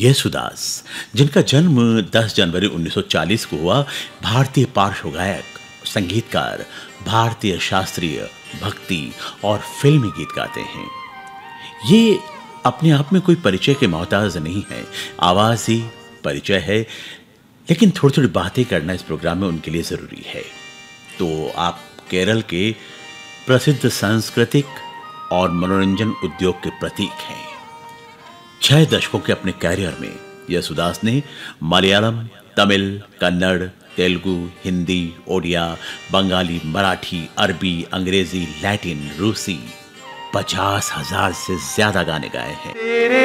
येसुदास, जिनका जन्म 10 जनवरी 1940 को हुआ, भारतीय पार्श्व गायक, संगीतकार, भारतीय शास्त्रीय, भक्ति और फिल्मी गीत गाते हैं। ये अपने आप में कोई परिचय के मोहताज नहीं है, आवाज ही परिचय है, लेकिन थोड़ी-थोड़ी बातें करना इस प्रोग्राम में उनके लिए ज़रूरी है। तो आप केरल के प्रसिद्ध सांस्कृतिक और मनोरंजन उद्योग के प्रतीक हैं। 6 दशकों के अपने कैरियर में येसुदास ने मलयालम, तमिल, कन्नड़, तेलुगु, हिंदी, ओडिया, बंगाली, मराठी, अरबी, अंग्रेजी, लैटिन, रूसी 50,000 से ज्यादा गाने गाए हैं।